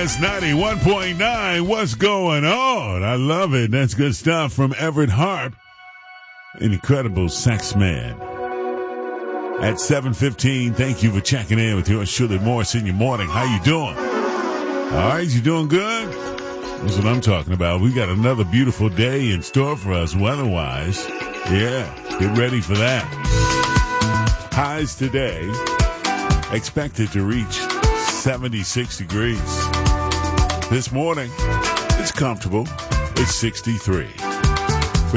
KISS 91.9. What's going on? I love it. That's good stuff from Everett Harp, an incredible sax man. At 7:15, thank you for checking in with yours truly, Morris, in your morning. How you doing? All right, you doing good? That's what I'm talking about. We got another beautiful day in store for us weather-wise. Yeah, get ready for that. Highs today expected to reach 76 degrees. This morning, it's comfortable. It's 63.